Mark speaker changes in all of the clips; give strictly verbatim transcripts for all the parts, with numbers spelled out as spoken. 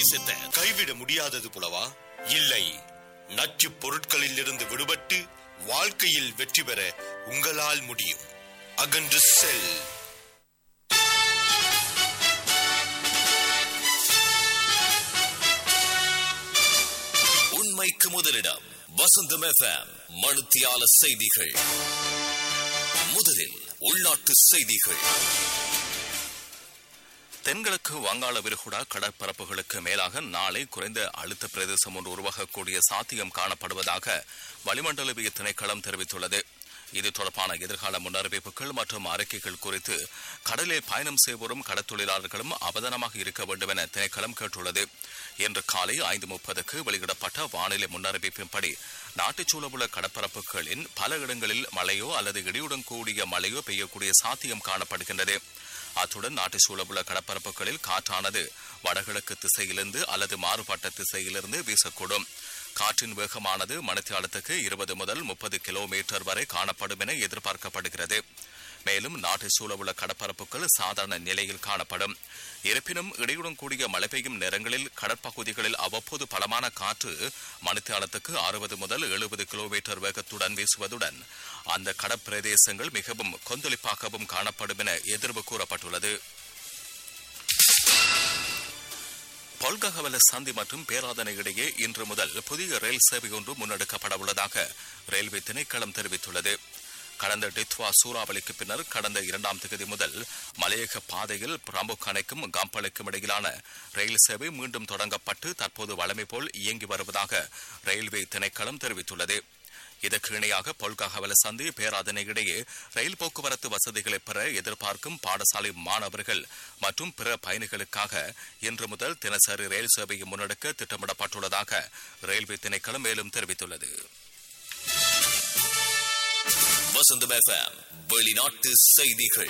Speaker 1: தேசத்தை கைவிட முடியாதது புலவா? இல்லை, நச்சு பொருட்களில் இருந்து விடுபட்டு வாழ்க்கையில் வெற்றி பெற உங்களால் முடியும். அகன்று செல். உண்மைக்கு முதலிடம் வசந்தம் எஃப்எம். மணித்தியால செய்திகள். முதலில் உள்நாட்டு செய்திகள். தென்கிழக்கு வங்காள விரிகுடா கடற்பரப்புகளுக்கு மேலாக நாளை குறைந்த அழுத்த பிரதேசம் ஒன்று உருவாகக்கூடிய சாத்தியம் காணப்படுவதாக வளிமண்டலவிய திணைக்களம் தெரிவித்துள்ளது. இது தொடர்பான எதிர்கால முன்னறிவிப்புகள் மற்றும் அறிக்கைகள் குறித்து கடலில் பயணம் செய்வோரும் கடற்தொழிலாளர்களும் அவதானமாக இருக்க வேண்டும் என திணைக்களம் கேட்டுள்ளது. இன்று காலை ஐந்து முப்பதுக்கு வெளியிடப்பட்ட வானிலை முன்னறிவிப்பின்படி நாட்டுச் சூழவுள்ள கடற்பரப்புகளின் பல இடங்களில் மழையோ அல்லது இடியுடன் கூடிய மழையோ பெய்யக்கூடிய சாத்தியம் காணப்படுகின்றது. அத்துடன் நாட்டு சூழவுள்ள கடற்பரப்புகளில் காற்றானது வடகிழக்கு திசையிலிருந்து அல்லது மாறுபட்ட திசையிலிருந்து வீசக்கூடும். காற்றின் வேகமானது மணித்தியாலத்துக்கு இருபது முதல் முப்பது கிலோமீட்டர் வரை காணப்படும் என எதிர்பார்க்கப்படுகிறது. மேலும் நாட்டு சூழவுள்ள கடற்பரப்புகள் சாதாரண நிலையில் காணப்படும். இருப்பினும் இடையுடன் கூடிய மழை பெய்யும் நேரங்களில் கடற்பகுதிகளில் அவ்வப்போது பலமான காற்று மணித்தியாலத்துக்கு அறுபது முதல் எழுபது கிலோமீட்டர் வேகத்துடன் வீசுவதுடன் அந்த கடற்பிரதேசங்கள் மிகவும் கொந்தளிப்பாகவும் காணப்படும் என எதிர்வு கூறப்பட்டுள்ளது. பொல்கஹவல சந்தி மற்றும் பேராதனை இடையே இன்று முதல் புதிய ரயில் சேவை ஒன்று முன்னெடுக்கப்பட உள்ளதாக ரயில்வே திணைக்களம் தெரிவித்துள்ளது. கடந்த டித்வா சூறாவளிக்கு பின்னர் கடந்த இரண்டாம் தேதி முதல் மலையக பாதையில் பிரம்புக் அணைக்கும் கம்பளுக்கும் இடையிலான ரயில் சேவை மீண்டும் தொடங்கப்பட்டு தற்போது வழமை போல் இயங்கி வருவதாக ரயில்வே திணைக்களம் தெரிவித்துள்ளது. இதற்கு இணையாக பொல்கஹவல சந்தி பேராதனை இடையே ரயில் போக்குவரத்து வசதிகளை பெற எதிர்பார்க்கும் பாடசாலை மாணவர்கள் மற்றும் பிற பயணிகளுக்காக இன்று முதல் தினசரி ரயில் சேவையை முன்னெடுக்க திட்டமிடப்பட்டுள்ளதாக ரயில்வே திணைக்களம் மேலும் தெரிவித்துள்ளது. வசந்தம் எஃப்எம் வெளிநாட்டு செய்திகள்.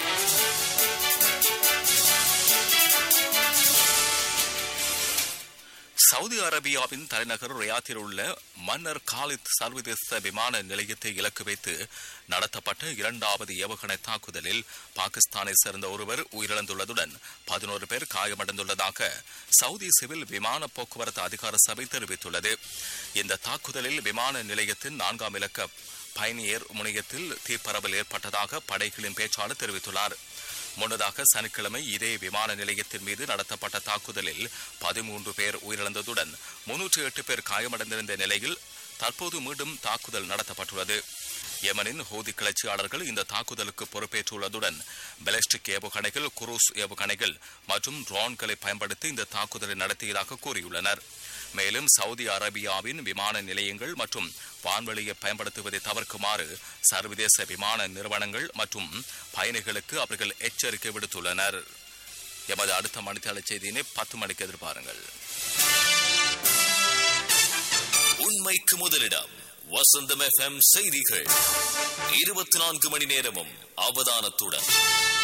Speaker 1: சவுதி அரேபியாவின் தலைநகர் ரியாத்தில் உள்ள மன்னர் காலித் சர்வதேச விமான நிலையத்தை இலக்கு வைத்து நடத்தப்பட்ட இரண்டாவது ஏவுகணை தாக்குதலில் பாகிஸ்தானை சேர்ந்த ஒருவர் உயிரிழந்துள்ளதுடன் பதினோரு பேர் காயமடைந்துள்ளதாக சவுதி சிவில் விமான போக்குவரத்து அதிகார சபை தெரிவித்துள்ளது. இந்த தாக்குதலில் விமான நிலையத்தின் நான்காம் இலக்க பயணியர் முனையத்தில் தீப்பரவல் ஏற்பட்டதாக படைகளின் பேச்சாளர் தெரிவித்துள்ளார். முன்னதாக சனிக்கிழமை இதே விமான நிலையத்தின் மீது நடத்தப்பட்ட தாக்குதலில் பதிமூன்று பேர் உயிரிழந்ததுடன் முன்னூற்றி எட்டு பேர் காயமடைந்திருந்த நிலையில் தற்போது மீண்டும் தாக்குதல் நடத்தப்பட்டுள்ளது. யெமனின் ஹூதி கிளர்ச்சியாளர்கள் இந்த தாக்குதலுக்கு பொறுப்பேற்றுள்ளதுடன் பாலிஸ்டிக் ஏவுகணைகள், குரூஸ் ஏவுகணைகள் மற்றும் ட்ரோன்களை பயன்படுத்தி இந்த தாக்குதலை நடத்தியதாக கூறியுள்ளனர். மேலும் சவுதி அரேபியாவின் விமான நிலையங்கள் மற்றும் வான்வெளியை பயன்படுத்துவதை தவிர்க்குமாறு சர்வதேச விமான நிறுவனங்கள் மற்றும் பயணிகளுக்கு அவர்கள் எச்சரிக்கை விடுத்துள்ளனர். எமது அடுத்த மணித்தாளர் செய்தியினை பத்து மணிக்கு எதிர்பாருங்கள். உண்மைக்கு முதலிடம் வசந்தம் எஃப்எம் செய்திகள். இருபத்தி நான்கு மணி நேரமும் அவதானத்துடன்